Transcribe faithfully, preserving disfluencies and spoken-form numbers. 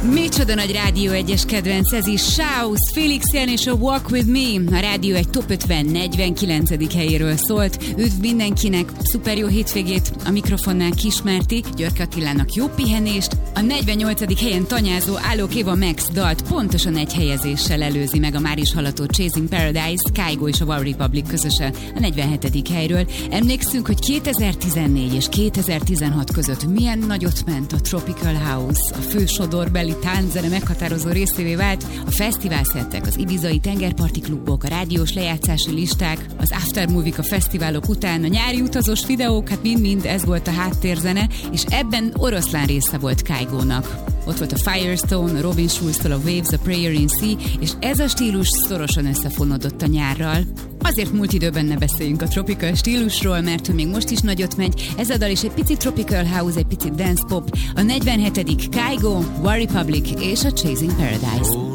Micsoda nagy Rádió egyes kedvenc, ez is Shouse, Felix Jan és a Walk With Me. A Rádió egy top ötven negyvenkilencedik helyéről szólt. Üdv mindenkinek, szuper jó hétvégét, a mikrofonnál Kismárti, Györke Attilának jó pihenést. A negyvennyolcadik helyen tanyázó Alok Eva Max dalt pontosan egy helyezéssel előzi meg a már is hallató Chasing Paradise, Kygo és a One Republic közösen a negyvenhetedik helyről. Emlékszünk, hogy kétezer-tizennégy és kétezer-tizenhat között milyen nagyot ment a Tropical House, a fő sodorbeli tánczene meghatározó részévé vált, a fesztiválszettek, az ibizai tengerparti klubok, a rádiós lejátszási listák, az aftermovie a fesztiválok után, a nyári utazós videók, hát mind-mind ez volt a háttérzene, és ebben oroszlán része volt Kygo-nak. Ott volt a Firestone, a Robin Schulz-tól a Waves, a Prayer in Sea, és ez a stílus szorosan összefonódott a nyárral. Azért múlt időben ne beszéljünk a tropical stílusról, mert ő még most is nagyot megy. Ez a dal is egy picit tropical house, egy picit dance pop. A negyvenhetedik Kygo, One Republic és a Chasing Paradise.